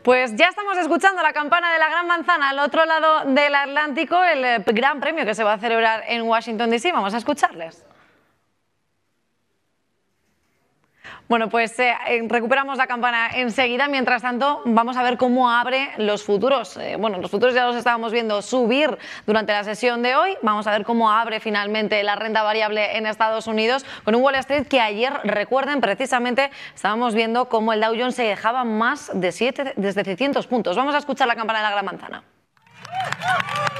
Pues ya estamos escuchando la campana de la Gran Manzana al otro lado del Atlántico, el gran premio que se va a celebrar en Washington, D.C. Vamos a escucharles. Bueno, pues recuperamos la campana enseguida. Mientras tanto, vamos a ver cómo abre los futuros. Bueno, los futuros ya los estábamos viendo subir durante la sesión de hoy. Vamos a ver cómo abre finalmente la renta variable en Estados Unidos con un Wall Street que ayer, recuerden, precisamente estábamos viendo cómo el Dow Jones se dejaba más de 700 puntos. Vamos a escuchar la campana de la Gran Manzana.